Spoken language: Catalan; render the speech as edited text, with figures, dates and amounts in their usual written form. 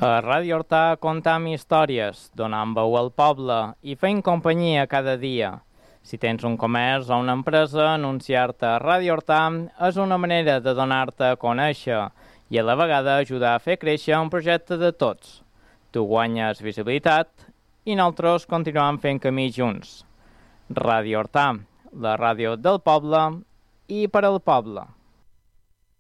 A Ràdio Hortà contam històries, donant veu al poble i fent companyia cada dia. Si tens un comerç o una empresa, anunciar-te a Ràdio Hortà és una manera de donar-te a conèixer i a la vegada ajudar a fer créixer un projecte de tots. Tu guanyes visibilitat i nosaltres continuem fent camí junts. Ràdio Hortà, la ràdio del poble i per al poble.